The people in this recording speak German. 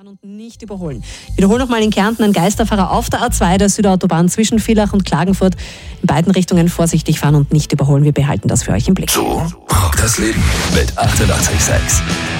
Und nicht überholen. Ich wiederhole nochmal in Kärnten ein Geisterfahrer auf der A2 der Südautobahn zwischen Villach und Klagenfurt. In beiden Richtungen vorsichtig fahren und nicht überholen. Wir behalten das für euch im Blick. So rockt das Leben mit 88,6.